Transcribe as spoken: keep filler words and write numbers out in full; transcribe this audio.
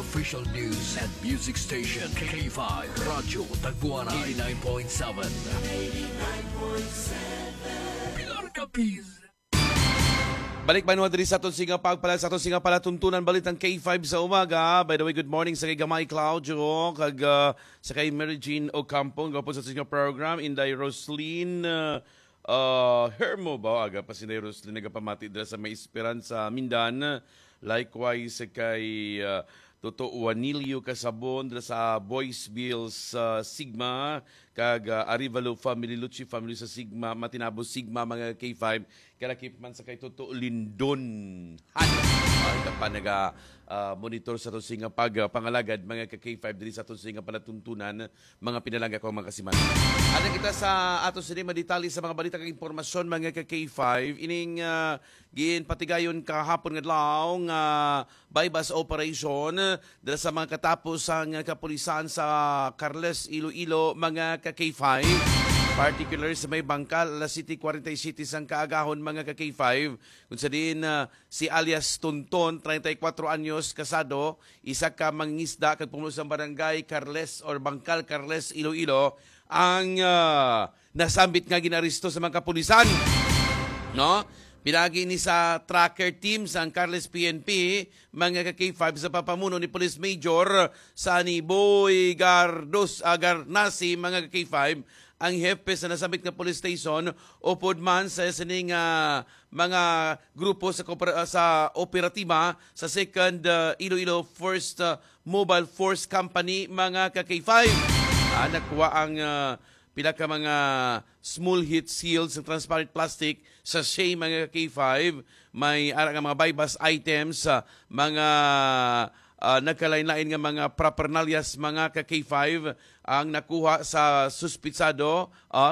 official news and music station K five Radyo Tagpuan eighty-nine point seven. Pilar Capiz. Balik ba naman diri sa atong singa pagpala sa atong singa pala tuntunan balitang K five sa umaga. By the way, good morning sa kay Gamay Claudio kag uh, sa kay Mary Jean Ocampo gapo sa singa program Inday Roslyn uh, uh, Hermo ba aga pa si Inday Roslyn nagapamati dira sa May Esperanza Mindan. Likewise sa kay uh, Toto Juanilio Casabon dira sa Boysville sa Sigma kag uh, Arivalo family Lucci family sa Sigma Matinabo Sigma mga K five kalakip man sa kay Toto Lindon han ay pa naga uh, monitor sa atong singa pag uh, pangalagad mga ka K five diri sa atong singa palatuntunan mga pinalangga ko mga kasiman. Ada kita sa ato sini madetali sa mga balita kag impormasyon mga ka K five ining uh, gin patigayon kahapon nga adlaw nga bypass operation dira sa mga katapos ang kapulisan sa Carles Iloilo mga ka K five. Particular sa may bangkal, La City, forty-six ang kaagahon mga ka K five. Kung sa din uh, si alias Tonton, thirty-four anyos, kasado, isa ka mangisda kag pumulo sa barangay Carles or Bangkal Carles Iloilo ang uh, nasambit nga ginaristo sa mga kapulisan. No? Pinagi ni sa tracker team sa Carles P N P, mga ka K five sa papamuno ni Police Major Sani Boy Gardos Agarnasi, mga ka K five, ang hepe sa nasambit nga police station upod man sa sining uh, mga grupo sa uh, sa operatiba sa second uh, Iloilo First uh, Mobile Force Company mga ka K five. Ah, nakuha ang uh, pila ka mga small hit seals ng transparent plastic sa shay mga K five. May ara nga mga bypass items sa uh, mga Uh, nagkalain-lain nga mga propernalyas mga ka K five ang nakuha sa suspitsado uh,